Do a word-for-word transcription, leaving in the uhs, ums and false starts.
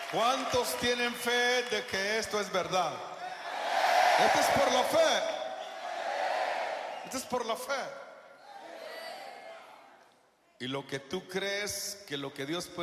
¿Cuántos tienen fe de que esto es verdad? Esto es por la fe. Esto es por la fe. Y lo que tú crees que lo que Dios puede